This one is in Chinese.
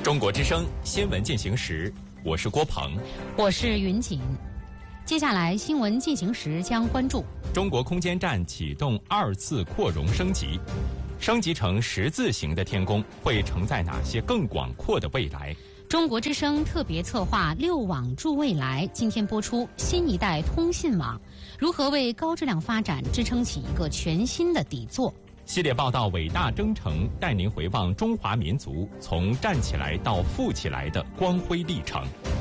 中国之声新闻进行时，我是郭鹏， 我是云锦。接下来新闻进行时将关注： 中国空间站启动2次扩容升级，升级成十字形的天宫会承载哪些更广阔的未来？ 中国之声特别策划6网助未来，今天播出新一代通信网，如何为高质量发展支撑起一个全新的底座。 系列报道伟大征程，带您回望中华民族从站起来到富起来的光辉历程。